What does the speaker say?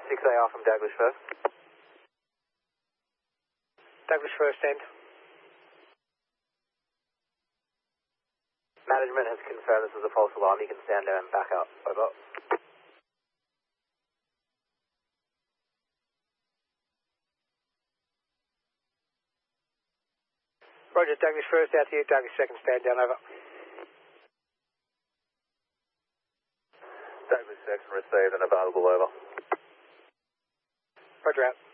6AR from Douglas first. Douglas first end. Management has confirmed this was a false alarm. You can stand down and back up. Over. Roger, Douglas first out to you. Douglas second, stand down. Over. Douglas second received and available. Over. Roger out.